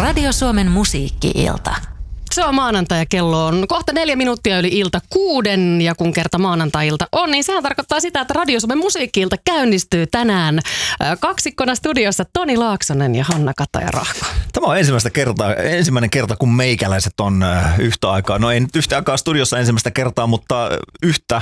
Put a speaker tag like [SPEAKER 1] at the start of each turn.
[SPEAKER 1] Radio Suomen musiikki-ilta.
[SPEAKER 2] Se on maanantai ja kello on kohta 4 minuuttia yli ilta 6. Ja kun kerta maanantai-ilta on, niin sehän tarkoittaa sitä, että Radio Suomen musiikki-ilta käynnistyy tänään kaksikkona studiossa Toni Laaksonen ja Hanna Kataja-Rahko.
[SPEAKER 3] Tämä on ensimmäinen kerta, kun meikäläiset on yhtä aikaa. No ei nyt yhtä aikaa studiossa ensimmäistä kertaa, mutta yhtä